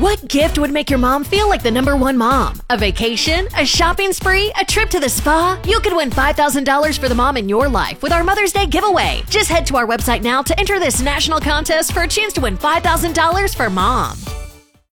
What gift would make your mom feel like the #1 mom? A vacation? A shopping spree? A trip to the spa? You could win $5,000 for the mom in your life with our Mother's Day giveaway. Just head to our website now to enter this national contest for a chance to win $5,000 for mom.